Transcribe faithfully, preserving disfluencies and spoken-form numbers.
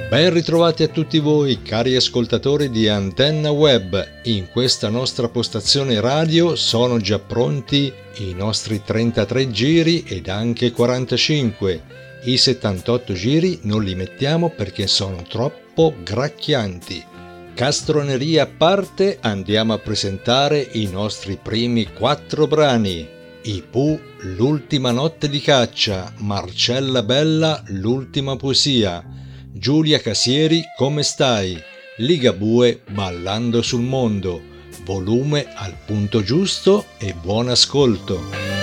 Ben ritrovati a tutti voi, cari ascoltatori di Antenna Web. In questa nostra postazione radio sono già pronti i nostri trentatré giri ed anche quarantacinque. I settantotto giri non li mettiamo perché sono troppo gracchianti. Castroneria a parte, andiamo a presentare i nostri primi quattro brani. I Pooh, L'ultima notte di caccia, Marcella Bella, L'ultima poesia, Giulia Casieri, Come stai? Ligabue, Ballando sul mondo. Volume al punto giusto e buon ascolto.